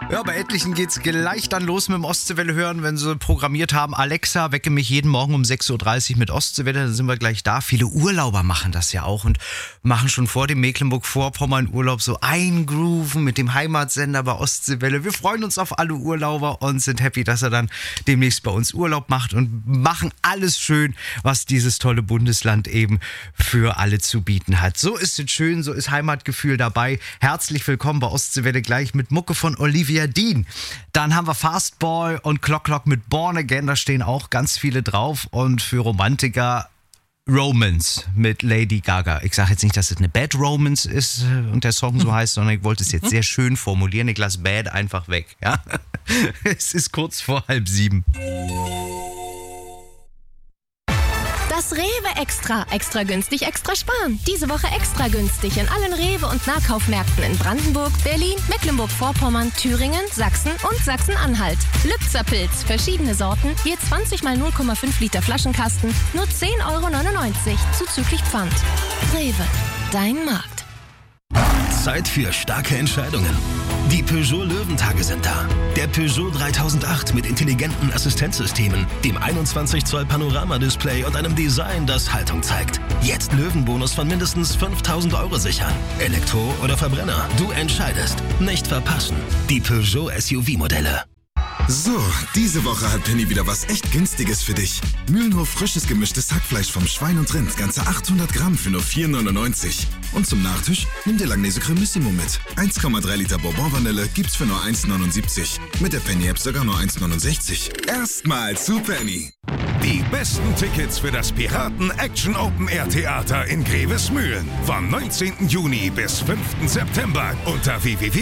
Ja, bei etlichen geht's gleich dann los mit dem Ostseewelle hören, wenn sie programmiert haben. Alexa, wecke mich jeden Morgen um 6.30 Uhr mit Ostseewelle, dann sind wir gleich da. Viele Urlauber machen das ja auch und machen schon vor dem Mecklenburg-Vorpommern Urlaub so eingrooven mit dem Heimatsender bei Ostseewelle. Wir freuen uns auf alle Urlauber und sind happy, dass er dann demnächst bei uns Urlaub macht und machen alles schön, was dieses tolle Bundesland eben für alle zu bieten hat. So ist es schön, so ist Heimatgefühl dabei. Herzlich willkommen bei Ostseewelle, gleich mit Mucke von Olivia Dean. Dann haben wir Fastball und Clock mit Born Again, da stehen auch ganz viele drauf. Und für Romantiker Romance mit Lady Gaga. Ich sage jetzt nicht, dass es eine Bad Romance ist und der Song so heißt, sondern ich wollte es jetzt sehr schön formulieren. Ich lasse Bad einfach weg. Ja? Es ist kurz vor 6:30. Das Rewe Extra. Extra günstig, extra sparen. Diese Woche extra günstig in allen Rewe- und Nahkaufmärkten in Brandenburg, Berlin, Mecklenburg-Vorpommern, Thüringen, Sachsen und Sachsen-Anhalt. Lübzer Pilz, verschiedene Sorten, je 20 mal 0,5 Liter Flaschenkasten, nur 10,99 € zuzüglich Pfand. Rewe, dein Markt. Zeit für starke Entscheidungen. Die Peugeot Löwentage sind da. Der Peugeot 3008 mit intelligenten Assistenzsystemen, dem 21 Zoll Panoramadisplay und einem Design, das Haltung zeigt. Jetzt Löwenbonus von mindestens 5.000 € sichern. Elektro oder Verbrenner, du entscheidest. Nicht verpassen. Die Peugeot SUV-Modelle. So, diese Woche hat Penny wieder was echt Günstiges für dich. Mühlenhof frisches gemischtes Hackfleisch vom Schwein und Rind, ganze 800 Gramm für nur 4,99 €. Und zum Nachtisch, nimm dir Langnese Cremissimo mit. 1,3 Liter Bourbon-Vanille gibt's für nur 1,79 €. Mit der Penny-App sogar nur 1,69 €. Erstmal zu Penny. Die besten Tickets für das Piraten-Action-Open-Air-Theater in Grevesmühlen. Vom 19. Juni bis 5. September unter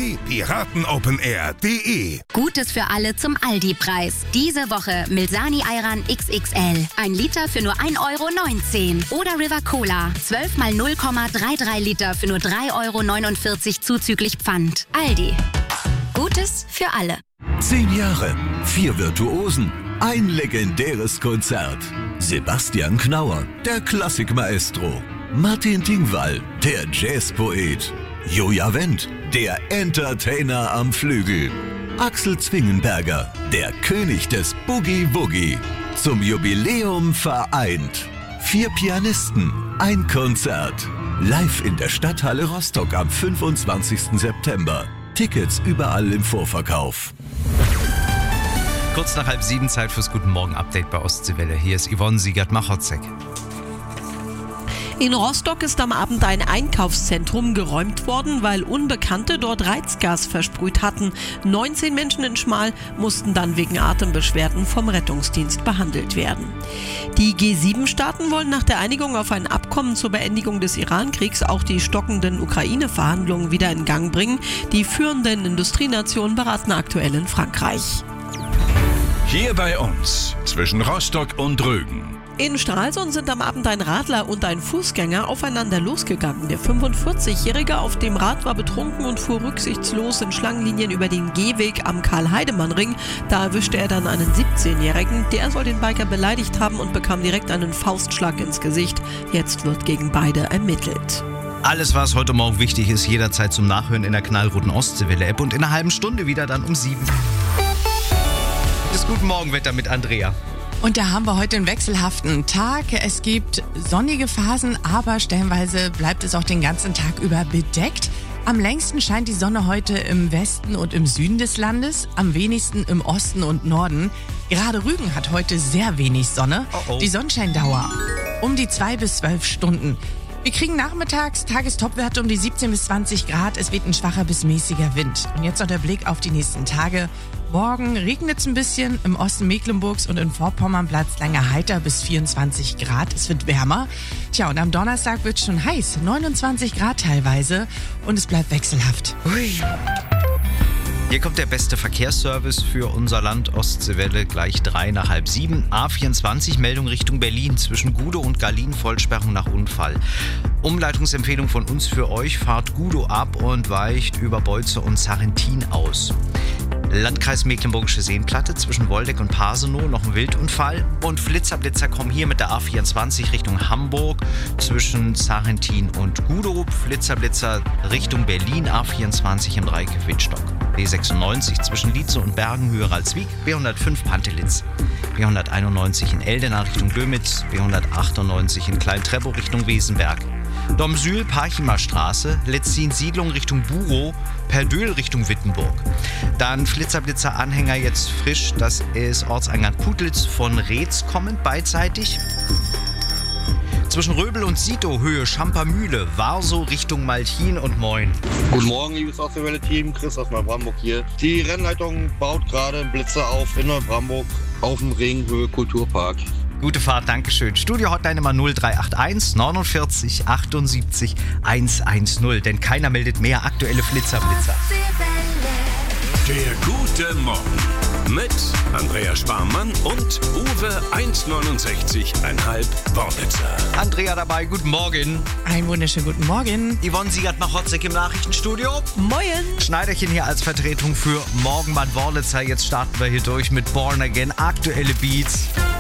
www.piratenopenair.de. Gutes für alle zum Aldi-Preis. Diese Woche Milsani Ayran XXL. 1 Liter für nur 1,19 € Oder River Cola. 12 mal 0,33 Liter für nur 3,49 € zuzüglich Pfand. Aldi. Gutes für alle. 10 Jahre, 4 Virtuosen, ein legendäres Konzert. Sebastian Knauer, der Klassikmaestro. Martin Dingwall, der Jazzpoet. Joja Wendt, der Entertainer am Flügel. Axel Zwingenberger, der König des Boogie-Woogie. Zum Jubiläum vereint. 4 Pianisten, ein Konzert. Live in der Stadthalle Rostock am 25. September. Tickets überall im Vorverkauf. Kurz nach 6:30, Zeit fürs Guten Morgen-Update bei Ostseewelle. Hier ist Yvonne Siegert-Machotzek. In Rostock ist am Abend ein Einkaufszentrum geräumt worden, weil Unbekannte dort Reizgas versprüht hatten. 19 Menschen in Schmal mussten dann wegen Atembeschwerden vom Rettungsdienst behandelt werden. Die G7-Staaten wollen nach der Einigung auf ein Abkommen zur Beendigung des Iran-Kriegs auch die stockenden Ukraine-Verhandlungen wieder in Gang bringen. Die führenden Industrienationen beraten aktuell in Frankreich. Hier bei uns, zwischen Rostock und Rügen. In Stralsund sind am Abend ein Radler und ein Fußgänger aufeinander losgegangen. Der 45-Jährige auf dem Rad war betrunken und fuhr rücksichtslos in Schlangenlinien über den Gehweg am Karl-Heidemann-Ring. Da erwischte er dann einen 17-Jährigen. Der soll den Biker beleidigt haben und bekam direkt einen Faustschlag ins Gesicht. Jetzt wird gegen beide ermittelt. Alles, was heute Morgen wichtig ist, jederzeit zum Nachhören in der knallroten Ostseewelle-App und in einer halben Stunde wieder dann um 7. Das Guten Morgen-Wetter mit Andrea. Und da haben wir heute einen wechselhaften Tag. Es gibt sonnige Phasen, aber stellenweise bleibt es auch den ganzen Tag über bedeckt. Am längsten scheint die Sonne heute im Westen und im Süden des Landes, am wenigsten im Osten und Norden. Gerade Rügen hat heute sehr wenig Sonne. Die Sonnenscheindauer um die 2 bis 12 Stunden. Wir kriegen nachmittags Tagestopwerte um die 17 bis 20 Grad. Es weht ein schwacher bis mäßiger Wind. Und jetzt noch der Blick auf die nächsten Tage. Morgen regnet es ein bisschen, im Osten Mecklenburgs und in Vorpommern bleibt es lange heiter bis 24 Grad. Es wird wärmer. Tja, und am Donnerstag wird es schon heiß, 29 Grad teilweise. Und es bleibt wechselhaft. Ui. Hier kommt der beste Verkehrsservice für unser Land Ostseewelle, gleich 3 nach 6:30. A24 Meldung Richtung Berlin zwischen Gudow und Gahlin, Vollsperrung nach Unfall. Umleitungsempfehlung von uns für euch, fahrt Gudow ab und weicht über Beutze und Sarrentin aus. Landkreis Mecklenburgische Seenplatte zwischen Woldeck und Pasenow noch ein Wildunfall. Und Flitzer-Blitzer kommen hier mit der A24 Richtung Hamburg zwischen Sarrentin und Gudow. Flitzer-Blitzer Richtung Berlin, A24 im Dreieck Wittstock. B96 zwischen Lietze und Bergen, Höhe Ralswiek. B105 Pantelitz. B191 in Eldena Richtung Dömitz. B198 in Klein-Treppow Richtung Wesenberg. Domsühl, Parchimer Straße, Letzin Siedlung Richtung Burow, Perdöhl Richtung Wittenburg. Dann Flitzer-Blitzer Anhänger jetzt frisch, das ist Ortseingang Putlitz von Reetz kommend beidseitig. Zwischen Röbel und Sito Höhe Schampermühle, Warsow Richtung Malchin und Moin. Guten Morgen, liebes Ostseewelle-Team, Chris aus Neubrandenburg hier. Die Rennleitung baut gerade einen Blitzer auf in Neubrandenburg auf dem Ring Höhe Kulturpark. Gute Fahrt, Dankeschön. Studio-Hotline Nummer 0381 49 78 110, denn keiner meldet mehr aktuelle Flitzer-Blitzer. Der gute Morgen mit Andrea Sparmann und Uwe 1,69,5 Wornitzer. Andrea dabei, guten Morgen. Einen wunderschönen guten Morgen. Yvonne Siegert-Machotzek im Nachrichtenstudio. Moin. Schneiderchen hier als Vertretung für Morgenmann Worlitzer. Jetzt starten wir hier durch mit Born Again, aktuelle Beats.